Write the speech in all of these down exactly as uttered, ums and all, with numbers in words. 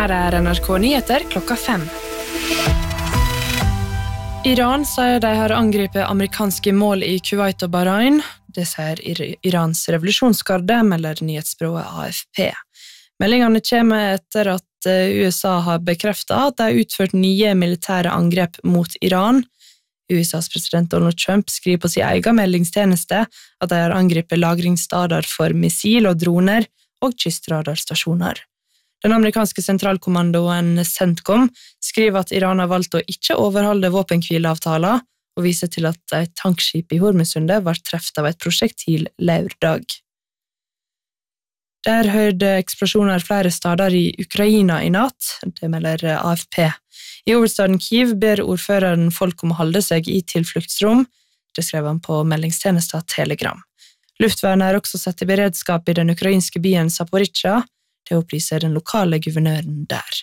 Her er N R K Nyheter klokka fem. Iran sier de har angrepet amerikanske mål i Kuwait og Bahrain. Det sier Irans revolusjonsgarde, melder nyhetsbyrået A F P. Meldingene kommer etter at U S A har bekreftet at de har utført nye militære angrep mot Iran. U S A's president Donald Trump skriver på sin egen meldingstjeneste at de har angrepet lagringssteder for missil og droner og kystradarstasjoner. Den amerikanske sentralkommandoen CENTCOM skriver at Iran har valgt å ikke overholde våpenhvileavtaler og viser til at et tankskip i Hormusundet var treffet av et prosjektil lørdag. Der hørte eksplosjoner flere steder i Ukraina i natt, det melder A F P. I hovedstaden Kyiv ber ordføreren folk om å holde seg i tilfluktsrom, det skrev han på meldingstjenesten Telegram. Luftvernet er også satt i beredskap i den ukrainske byen Zaporizjzja, det opplyser den lokale guvernøren der.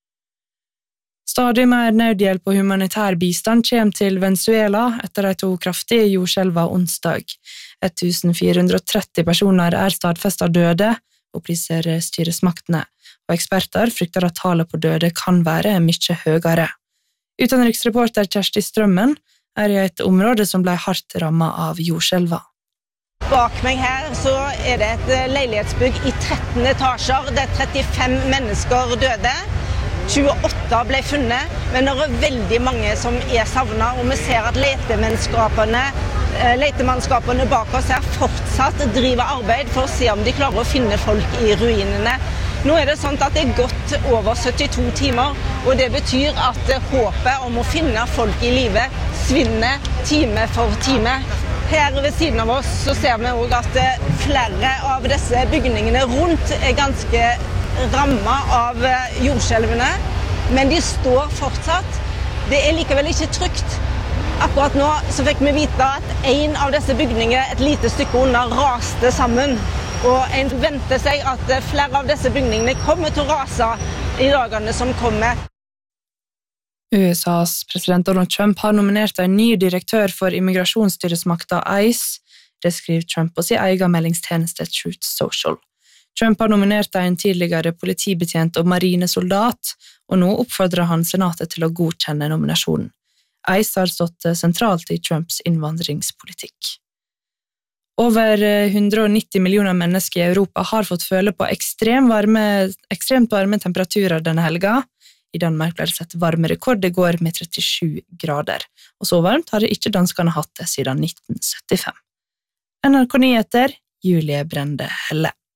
Stadig mer nødhjelp og humanitær bistand kommer til Venezuela etter de to kraftige jordskjelver onsdag. fjorten tretti personer er stadfestet døde, opplyser styresmaktene, og eksperter frykter at tallet på døde kan være mye høyere. Utenriksreporter Kjersti Strømmen er i et område som ble hardt rammet av jordskjelver. Bak meg her så er det et leilighetsbygg i tretten etasjer, der trettifem mennesker døde. tjueåtte ble funnet, men det er veldig mange som er savnet, og vi ser at letemannskapene, letemannskapene bak oss her fortsatt driver arbeid for å se om de klarer å finne folk i ruinene. Nå er det sånn at det er gått over syttito timer, og det betyr at håpet om å finne folk i live svinner time for time. Her ved siden av oss så ser vi også at flere av disse bygningene rundt er ganske rammet av jordskjelvene, men de står fortsatt. Det er likevel ikke trygt. Akkurat nå så fikk vi vite at en av disse bygningene, et lite stykke under, raste sammen. Og en venter seg at flere av disse bygningene kommer til å rase i dagene som kommer. U S A's president Donald Trump har nominert en ny direktør for immigrasjonsstyresmakta ICE, det skriver Trump på sin egen meldingstjeneste Truth Social. Trump har nominert en tidligere politibetjent og marinesoldat, og nå oppfordrer han senatet til å godkjenne nominasjonen. ICE har stått sentralt i Trumps innvandringspolitikk. Over hundre og nitti millioner mennesker i Europa har fått føle på ekstrem varme, ekstremt varme temperaturer denne helga. I Danmark ble det sett varmerekord i går med trettisju grader, og så varmt har ikke danskene hatt det siden nitten syttifem. N R K Nyheter, Julie Brende Helle.